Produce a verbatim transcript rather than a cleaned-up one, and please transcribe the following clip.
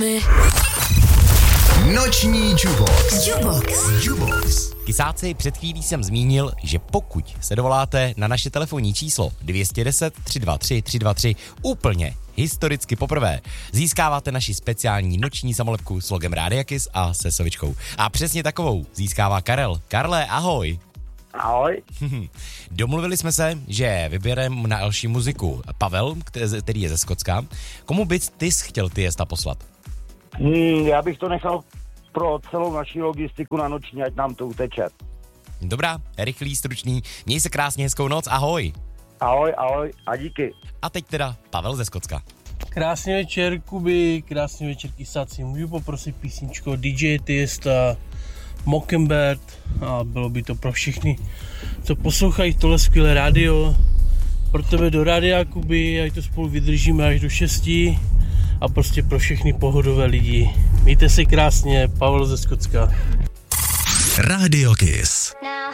Noční Jukebox. Jukebox. Jukebox. Kysáci, před chvílí jsem zmínil, že pokud se dovoláte na naše telefonní číslo dvě stě deset, tři dva tři, tři dva tři úplně historicky poprvé, získáváte naši speciální noční samolepku s logem Rádia Kiss a se sovičkou. A přesně takovou získává Karel. Karle, ahoj. Ahoj. Domluvili jsme se, že vybereme na další muziku Pavel, který je ze Skotska. Komu bys ty chtěl ty jesta poslat? Hmm, já bych to nechal pro celou naši logistiku na noční, ať nám to uteče. Dobrá, rychlý, stručný, měj se krásně, hezkou noc, ahoj. Ahoj, ahoj a díky. A teď teda Pavel ze Skotska. Krásný večer, Kuby, krásný večer, Kysáci. Můžu poprosit písničku D J Tiesta, Mockingbird, a bylo by to pro všechny, co poslouchají tohle skvělé rádio. Pro tebe do rádia, Kuby, ať to spolu vydržíme až do šesti a prostě pro všechny pohodové lidi. Mějte se krásně, Pavel ze Skotska. Rádio Kiss.